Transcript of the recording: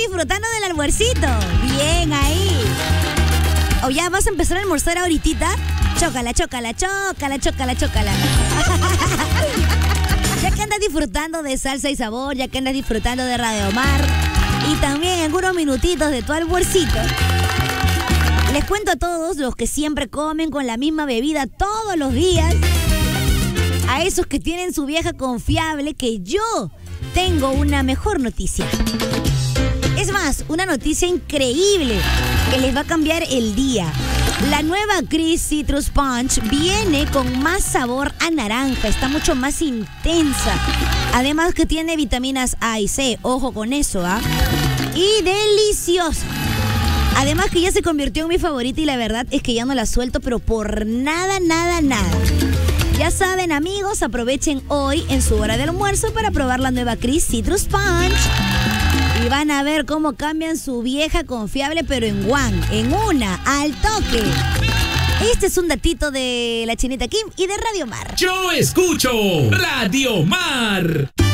disfrutando del almuercito. Bien ahí. O ya vas a empezar a almorzar ahorita. Chócala, chócala, chócala, chócala, chócala. Ya que andas disfrutando de Salsa y Sabor, ya que andas disfrutando de Radio Mar y también en unos minutitos de tu almuercito, les cuento a todos los que siempre comen con la misma bebida todos los días, a esos que tienen su vieja confiable, que yo tengo una mejor noticia. Es más, una noticia increíble que les va a cambiar el día. La nueva Cris Citrus Punch viene con más sabor a naranja, está mucho más intensa. Además que tiene vitaminas A y C, ojo con eso, ¿ah? Y deliciosa. Además que ya se convirtió en mi favorita y la verdad es que ya no la suelto, pero por nada, nada, nada. Ya saben, amigos, aprovechen hoy en su hora de almuerzo para probar la nueva Cris Citrus Punch. Y van a ver cómo cambian su vieja confiable, pero en one, en una, al toque. Este es un datito de la Chinita Kim y de Radio Mar. Yo escucho Radio Mar.